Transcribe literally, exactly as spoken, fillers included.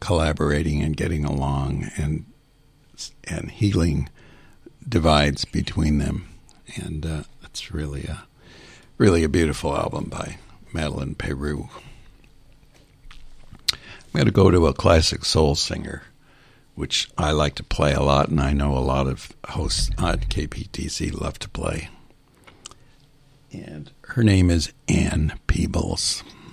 collaborating and getting along and and healing divides between them. And uh, it's really a really a beautiful album by Madeleine Peyroux. I'm going to go to a classic soul singer, which I like to play a lot, and I know a lot of hosts on K P T C love to play. And her name is Ann Peebles.